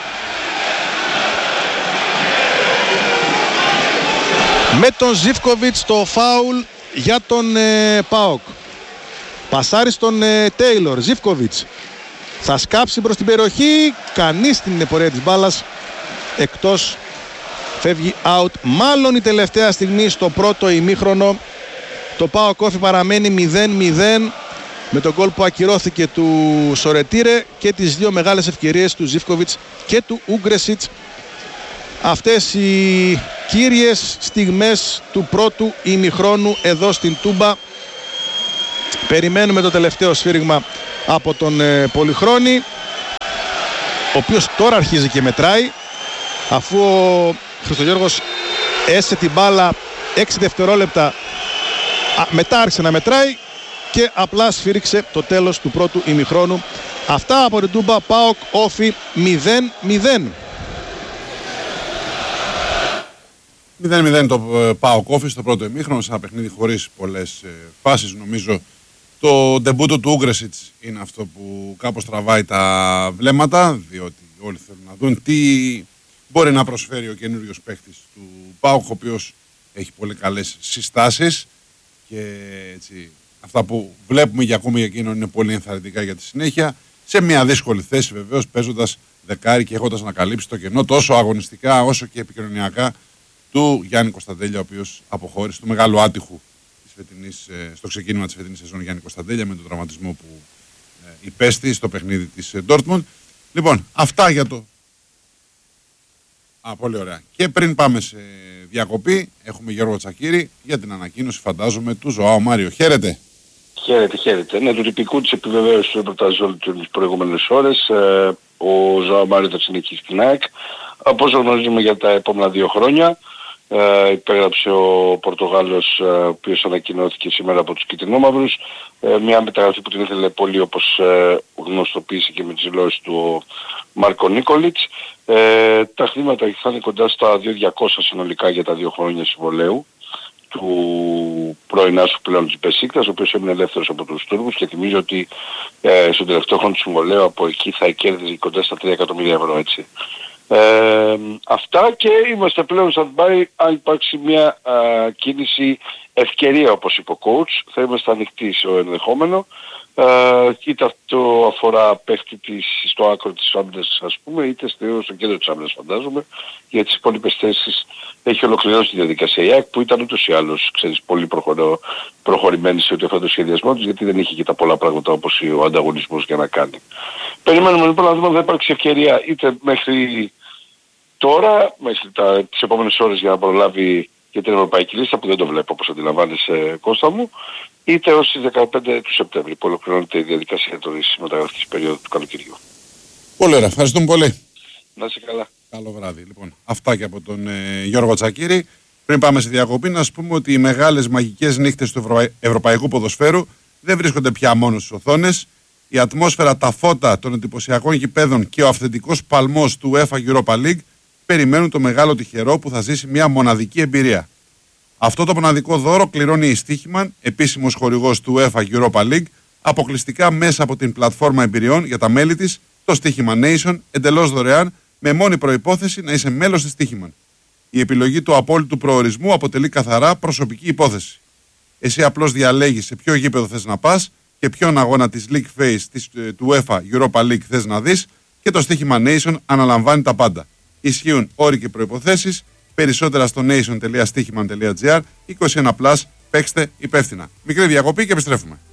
Με τον Ζίβκοβιτς το φάουλ για τον ΠΑΟΚ. Πασάρι στον Τέιλορ. Ζίβκοβιτς θα σκάψει προς την περιοχή. Κανείς στην πορεία της μπάλας εκτός. Φεύγει out. Μάλλον η τελευταία στιγμή στο πρώτο ημίχρονο. Το ΠΑΟΚ Όφη παραμένει 0-0 με τον γκολ που ακυρώθηκε του Σορετήρε και τις 2 μεγάλες ευκαιρίες του Ζίβκοβιτς και του Ούγκρεσιτς. Αυτές οι κύριες στιγμές του πρώτου ημιχρόνου εδώ στην Τούμπα. Περιμένουμε το τελευταίο σφύριγμα από τον Πολυχρόνη, ο οποίος τώρα αρχίζει και μετράει, αφού ο Χριστογιώργος έσε την μπάλα 6 δευτερόλεπτα μετά άρχισε να μετράει και απλά σφύριξε το τέλος του πρώτου ημιχρόνου. Αυτά από την Τούμπα. ΠΑΟΚ Όφι 0-0. 0-0 το ΠΑΟΚ Όφι στο πρώτο ημίχρονο, σε ένα παιχνίδι χωρίς πολλές φάσεις. Νομίζω το ντεμπούτο του Ούγκρεσιτς είναι αυτό που κάπως τραβάει τα βλέμματα, διότι όλοι θέλουν να δουν τι μπορεί να προσφέρει ο καινούριος παίκτης του ΠΑΟΚ, ο οποίος έχει πολύ καλές συστάσεις και έτσι, αυτά που βλέπουμε και ακούμε για εκείνον είναι πολύ ενθαρρυντικά για τη συνέχεια. Σε μια δύσκολη θέση βεβαίως, παίζοντας δεκάρι και έχοντας να καλύψει το κενό τόσο αγωνιστικά όσο και επικοινωνιακά του Γιάννη Κωνσταντέλια, ο οποίος αποχώρησε, του μεγάλου άτυχου στο ξεκίνημα της φετινής σεζόν Γιάννη Κωνσταντέλια, με τον τραυματισμό που υπέστη στο παιχνίδι της Ντόρτμουντ. Λοιπόν, αυτά για το... πολύ ωραία. Και πριν πάμε σε διακοπή, έχουμε Γιώργο Τσακίρη για την ανακοίνωση, φαντάζομαι, του Ζωάο Μάριο. Χαίρετε. Χαίρετε. Ναι, του τυπικού της επιβεβαίωσης του ρεπορτάζ τις προηγούμενες ώρες. Ο Ζωάο Μάριο θα συνεχίσει στην ΑΕΚ. Από όσο γνωρίζουμε για τα επόμενα 2 χρόνια. Υπέγραψε ο Πορτογάλος, ο οποίος ανακοινώθηκε σήμερα από τους Κιτρινόμαυρους. Μια μεταγραφή που την ήθελε πολύ, όπως γνωστοποίησε και με τις δηλώσεις του ο Μάρκο Νίκολιτς. Τα χρήματα θα είναι κοντά στα 2.200 συνολικά για τα 2 χρόνια συμβολαίου του πρώην άσου πλέον της Μπεσίκτας, ο οποίος έμεινε ελεύθερος από τους Τούρκους, και θυμίζω ότι στον τελευταίο χρόνο του συμβολαίου από εκεί θα κέρδιζε κοντά στα 3 εκατομμύρια ευρώ, έτσι. Αυτά, και είμαστε πλέον stand-by αν υπάρξει μια κίνηση ευκαιρία, όπως είπε ο coach. Θα είμαστε ανοιχτοί στο ενδεχόμενο, είτε αυτό αφορά παίχτη στο άκρο της άμυνας, ας πούμε, είτε στο κέντρο της άμυνας, φαντάζομαι. Για τις υπόλοιπες θέσεις έχει ολοκληρώσει τη διαδικασία η ΑΕΚ, που ήταν ούτως ή άλλως, ξέρεις, πολύ προχωρημένη σε ό,τι αφορά το σχεδιασμό της, γιατί δεν είχε και τα πολλά πράγματα όπως ο ανταγωνισμός για να κάνει. Περιμένουμε λοιπόν να δούμε αν θα υπάρξει ευκαιρία είτε μέχρι τώρα, μέχρι τις επόμενες ώρες, για να προλάβει για την ευρωπαϊκή λίστα, που δεν το βλέπω όπως αντιλαμβάνεσαι, Κώστα μου, είτε ως τις 15 του Σεπτέμβρη, που ολοκληρώνεται η διαδικασία της μεταγραφικής περίοδου του καλοκαιριού. Πολύ ωραία, ευχαριστούμε πολύ. Να είσαι καλά. Καλό βράδυ. Λοιπόν, αυτά και από τον Γιώργο Τσακίρη. Πριν πάμε στη διακοπή, να σας πούμε ότι οι μεγάλες μαγικές νύχτες του ευρωπαϊκού ποδοσφαίρου δεν βρίσκονται πια μόνο στις οθόνες. Η ατμόσφαιρα, τα φώτα των εντυπωσιακών γηπέδων και ο αυθεντικός παλμός του UEFA Europa League περιμένουν το μεγάλο τυχερό που θα ζήσει μια μοναδική εμπειρία. Αυτό το μοναδικό δώρο κληρώνει η Στίχημαν, επίσημος χορηγός του UEFA Europa League, αποκλειστικά μέσα από την πλατφόρμα εμπειριών για τα μέλη της, το Στίχημαν Nation, εντελώς δωρεάν, με μόνη προϋπόθεση να είσαι μέλος της Στίχημαν. Η επιλογή του απόλυτου προορισμού αποτελεί καθαρά προσωπική υπόθεση. Εσύ απλώς διαλέγεις σε ποιο γήπεδο θες να πας και ποιον αγώνα της League Phase του UEFA Europa League θες να δεις, και το Στίχημαν Nation αναλαμβάνει τα πάντα. Ισχύουν όροι και προϋποθέσεις. Περισσότερα στο nation.stichiman.gr. 21+, παίξτε υπεύθυνα. Μικρή διακοπή και επιστρέφουμε.